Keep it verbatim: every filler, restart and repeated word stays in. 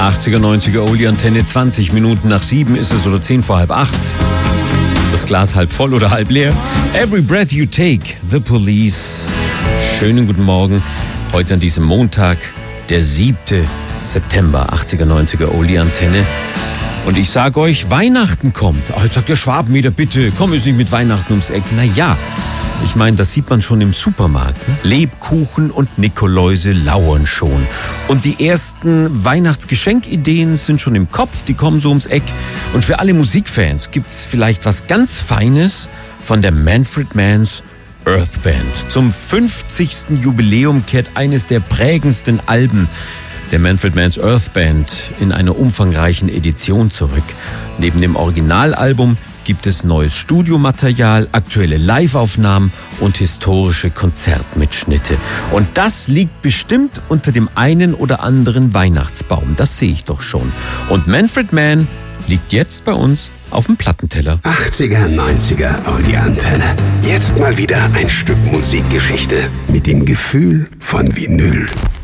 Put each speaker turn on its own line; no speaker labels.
achtziger, neunziger Oldie Antenne, zwanzig Minuten nach sieben ist es oder zehn vor halb acht. Das Glas halb voll oder halb leer. Every breath you take, The Police. Schönen guten Morgen. Heute an diesem Montag, der siebte September, achtziger, neunziger Oldie Antenne. Und ich sage euch, Weihnachten kommt. Oh, jetzt sagt der Schwaben wieder, bitte, komm jetzt nicht mit Weihnachten ums Eck. Na ja, ich meine, das sieht man schon im Supermarkt. Ne? Lebkuchen und Nikoläuse lauern schon. Und die ersten Weihnachtsgeschenkideen sind schon im Kopf, die kommen so ums Eck. Und für alle Musikfans gibt's vielleicht was ganz Feines von der Manfred Mann's Earth Band. Zum fünfzigsten Jubiläum kehrt eines der prägendsten Alben der Manfred Mann's Earth Band in einer umfangreichen Edition zurück. Neben dem Originalalbum gibt es neues Studiomaterial, aktuelle Liveaufnahmen und historische Konzertmitschnitte. Und das liegt bestimmt unter dem einen oder anderen Weihnachtsbaum. Das sehe ich doch schon. Und Manfred Mann liegt jetzt bei uns auf dem Plattenteller.
achtziger, neunziger Oldie Antenne. Jetzt mal wieder ein Stück Musikgeschichte mit dem Gefühl von Vinyl.